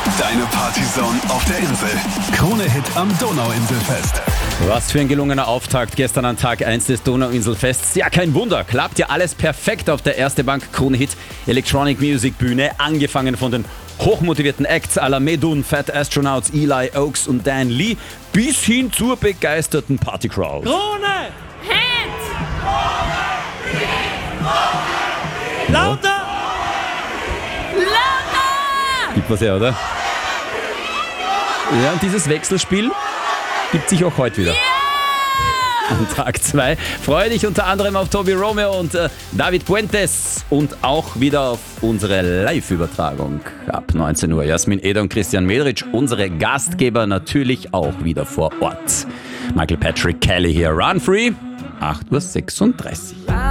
Deine Partyzone auf der Insel. Krone-Hit am Donauinselfest. Was für ein gelungener Auftakt gestern an Tag 1 des Donauinselfests. Ja, kein Wunder, klappt ja alles perfekt auf der Erste Bank Krone-Hit Electronic Music Bühne. Angefangen von den hochmotivierten Acts à la Medun, Fat Astronauts, Eli Oaks und Dan Lee bis hin zur begeisterten Partycrowd. Krone! Hit! Lauter! Lauter! Gibt was her, oder? Ja, und dieses Wechselspiel gibt sich auch heute wieder. An Tag 2 freue dich unter anderem auf Tobi Romeo und David Puentes und auch wieder auf unsere Live-Übertragung ab 19 Uhr. Jasmin Eder und Christian Medritsch, unsere Gastgeber natürlich auch wieder vor Ort. Michael Patrick Kelly hier, Run Free, 8.36 Uhr.